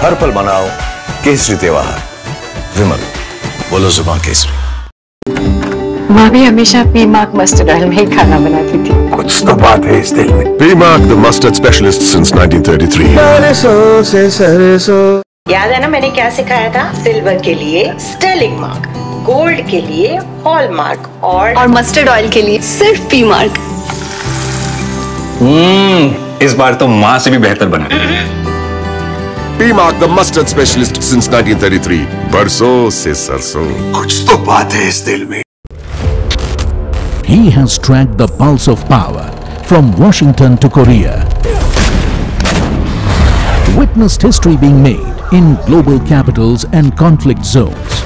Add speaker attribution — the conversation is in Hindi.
Speaker 1: हर पल मनाओ केसरी त्योहार। विमल, बोलो जुबान केसरी।
Speaker 2: माँ भी हमेशा पी-मार्क मस्टर्ड ऑयल में ही खाना बनाती थी।
Speaker 1: कुछ तो बात है इस दिल में।
Speaker 3: P-Mark, the mustard specialist since 1933.
Speaker 4: सरसों से सरसों।
Speaker 5: याद है ना मैंने क्या सिखाया था? सिल्वर के लिए स्टर्लिंग मार्क, गोल्ड के लिए हॉलमार्क और
Speaker 2: मस्टर्ड ऑयल के लिए सिर्फ पी-मार्क।
Speaker 6: इस बार तो माँ से भी बेहतर बना।
Speaker 3: P-Mark, the mustard specialist since 1933. बरसों से सरसों।
Speaker 1: कुछ तो बात है इस दिल में।
Speaker 7: He has tracked the pulse of power from Washington to Korea. Witnessed history being made in global capitals and conflict zones.